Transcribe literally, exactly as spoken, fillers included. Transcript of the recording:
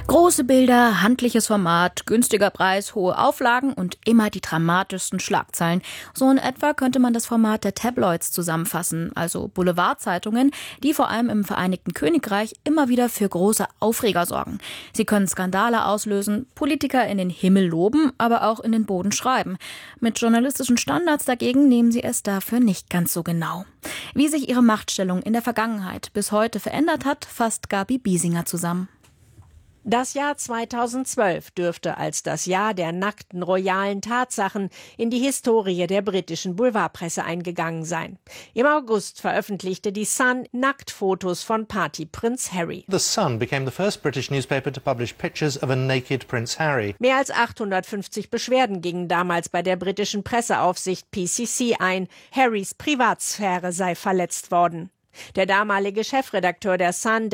Große Bilder, handliches Format, günstiger Preis, hohe Auflagen und immer die dramatischsten Schlagzeilen. So in etwa könnte man das Format der Tabloids zusammenfassen, also Boulevardzeitungen, die vor allem im Vereinigten Königreich immer wieder für große Aufreger sorgen. Sie können Skandale auslösen, Politiker in den Himmel loben, aber auch in den Boden schreiben. Mit journalistischen Standards dagegen nehmen sie es dafür nicht ganz so genau. Wie sich ihre Machtstellung in der Vergangenheit bis heute verändert hat, fasst Gabi Biesinger zusammen. Das Jahr zweitausendzwölf dürfte als das Jahr der nackten royalen Tatsachen in die Historie der britischen Boulevardpresse eingegangen sein. Im August veröffentlichte die Sun Nacktfotos von Partyprinz Harry. The Sun became the first British newspaper to publish pictures of a naked Prince Harry. Mehr als achthundertfünfzig Beschwerden gingen damals bei der britischen Presseaufsicht P C C ein. Harrys Privatsphäre sei verletzt worden. Der damalige Chefredakteur der Sun,